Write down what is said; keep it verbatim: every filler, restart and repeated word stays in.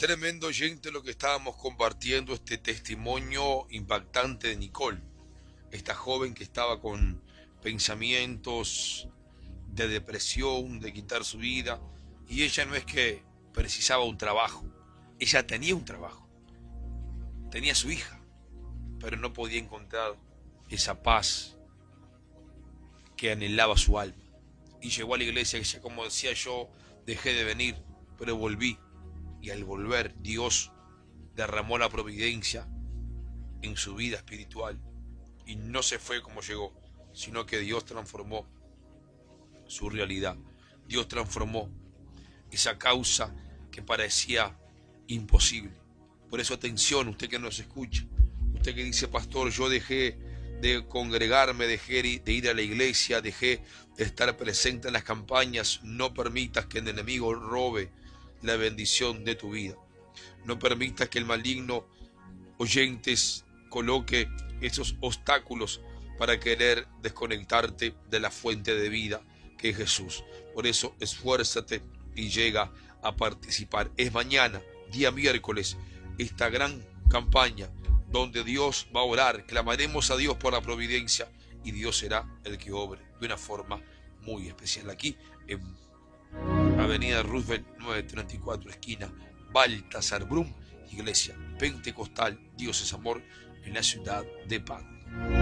Tremendo, oyente, lo que estábamos compartiendo, este testimonio impactante de Nicole, esta joven que estaba con pensamientos de depresión, de quitar su vida, y ella no es que precisaba un trabajo, ella tenía un trabajo, tenía su hija, pero no podía encontrar esa paz que anhelaba su alma. Y llegó a la iglesia, que ya como decía yo, dejé de venir, pero volví. Y al volver, Dios derramó la providencia en su vida espiritual. Y no se fue como llegó, sino que Dios transformó su realidad. Dios transformó esa causa que parecía imposible. Por eso, atención, usted que nos escucha, usted que dice: pastor, yo dejé de congregarme, dejé de ir a la iglesia, dejé de estar presente en las campañas. No permitas que el enemigo robe la bendición de tu vida. No permitas que el maligno, oyentes, coloque esos obstáculos para querer desconectarte de la fuente de vida que es Jesús. Por eso, esfuérzate y llega a participar. Es mañana, día miércoles, esta gran campaña donde Dios va a orar. Clamaremos a Dios por la providencia y Dios será el que obre de una forma muy especial. Aquí en Avenida Roosevelt novecientos treinta y cuatro, esquina Baltasar Brum, Iglesia Pentecostal Dios es Amor, en la ciudad de Pan.